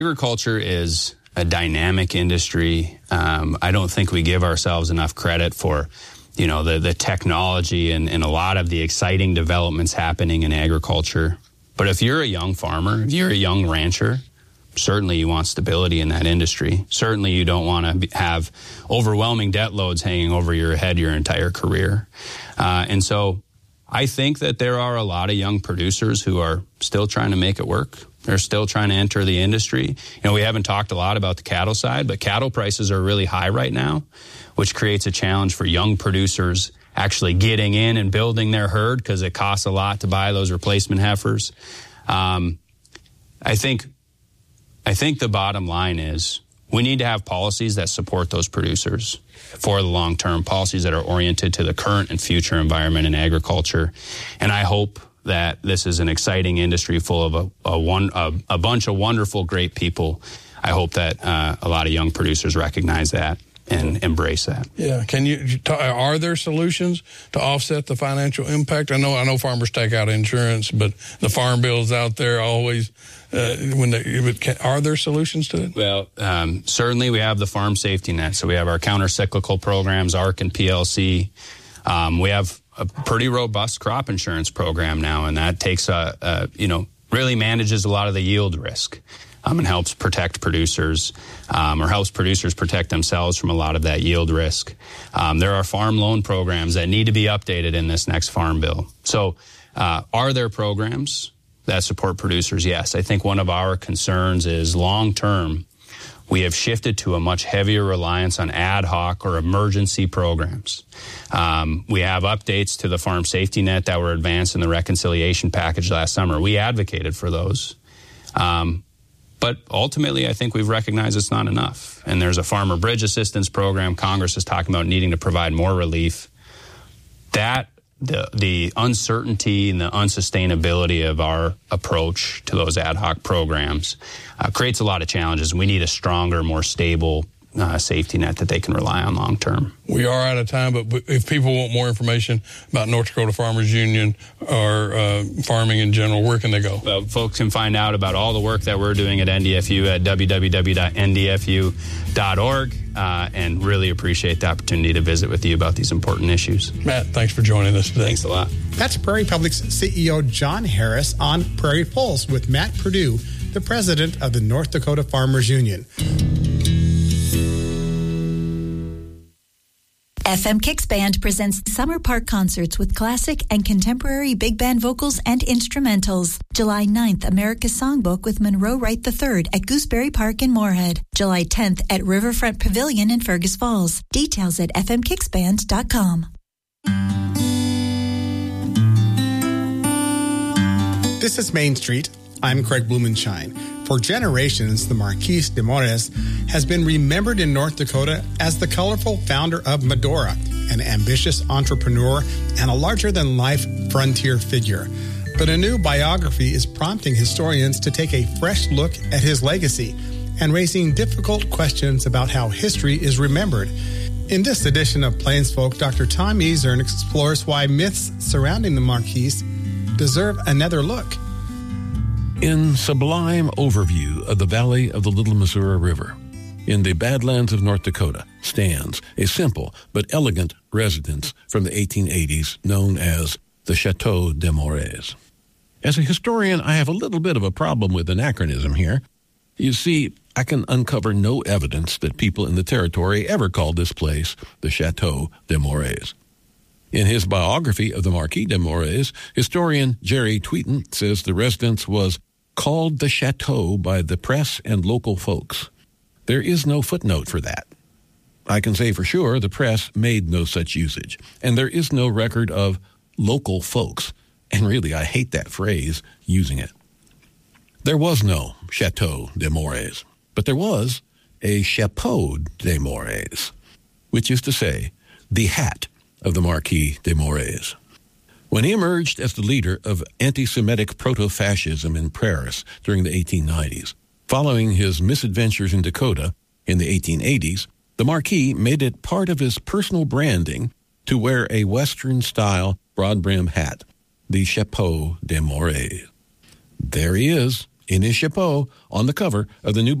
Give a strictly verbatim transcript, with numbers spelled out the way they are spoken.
Agriculture is a dynamic industry. Um, I don't think we give ourselves enough credit for, you know, the, the technology and, and a lot of the exciting developments happening in agriculture. But if you're a young farmer, if you're a young rancher, certainly you want stability in that industry. Certainly you don't want to have overwhelming debt loads hanging over your head your entire career. Uh, and so I think that there are a lot of young producers who are still trying to make it work. They're still trying to enter the industry. You know, we haven't talked a lot about the cattle side, but cattle prices are really high right now, which creates a challenge for young producers actually getting in and building their herd because it costs a lot to buy those replacement heifers. Um, I think, I think the bottom line is we need to have policies that support those producers for the long term, policies that are oriented to the current and future environment in agriculture. And I hope that this is an exciting industry full of a, a one a, a bunch of wonderful, great people. I hope that uh, a lot of young producers recognize that and embrace that. Yeah. Can you? Are there solutions to offset the financial impact? I know. I know farmers take out insurance, but the farm bill is out there always. Uh, when they, are there solutions to it? Well, um, certainly we have the farm safety net. So we have our counter-cyclical programs, A R C and P L C. Um, we have a pretty robust crop insurance program now, and that takes a, a you know really manages a lot of the yield risk. Um, and helps protect producers um, or helps producers protect themselves from a lot of that yield risk. Um, there are farm loan programs that need to be updated in this next farm bill. So uh, are there programs that support producers? Yes. I think one of our concerns is long-term, we have shifted to a much heavier reliance on ad hoc or emergency programs. Um, we have updates to the farm safety net that were advanced in the reconciliation package last summer. We advocated for those. Um, But ultimately, I think we've recognized it's not enough. And there's a farmer bridge assistance program. Congress is talking about needing to provide more relief. That, the, the uncertainty and the unsustainability of our approach to those ad hoc programs uh, creates a lot of challenges. We need a stronger, more stable uh, safety net that they can rely on long term. We are out of time, but if people want more information about North Dakota Farmers Union or uh, farming in general, where can they go? Well, folks can find out about all the work that we're doing at N D F U at w w w dot n d f u dot org, uh, and really appreciate the opportunity to visit with you about these important issues. Matt, thanks for joining us today. Thanks a lot. That's Prairie Public's C E O John Harris on Prairie Pulse with Matt Purdue, the president of the North Dakota Farmers Union. F M Kicks Band presents Summer Park Concerts with classic and contemporary big band vocals and instrumentals. July ninth, America's Songbook with Monroe Wright the third at Gooseberry Park in Moorhead. July tenth at Riverfront Pavilion in Fergus Falls. Details at f m kicks band dot com. This is Main Street. I'm Craig Blumenshine. For generations, the Marquis de Morez has been remembered in North Dakota as the colorful founder of Medora, an ambitious entrepreneur and a larger-than-life frontier figure. But a new biography is prompting historians to take a fresh look at his legacy and raising difficult questions about how history is remembered. In this edition of Plains Folk, Doctor Tom Eazern explores why myths surrounding the Marquis deserve another look. In sublime overview of the valley of the Little Missouri River, in the Badlands of North Dakota, stands a simple but elegant residence from the eighteen eighties known as the Chateau de Morez. As a historian, I have a little bit of a problem with anachronism here. You see, I can uncover no evidence that people in the territory ever called this place the Chateau de Morez. In his biography of the Marquis de Morez, historian Jerry Tweeten says the residence was called the Chateau by the press and local folks. There is no footnote for that. I can say for sure the press made no such usage, and there is no record of local folks. And really, I hate that phrase, using it. There was no Chateau de Morez, but there was a Chapeau de Morez, which is to say, the hat of the Marquis de Morez. When he emerged as the leader of anti-Semitic proto-fascism in Paris during the eighteen nineties, following his misadventures in Dakota in the eighteen eighties, the Marquis made it part of his personal branding to wear a Western-style broad-brim hat, the Chapeau de Morez. There he is, Inish Chapeau on the cover of the new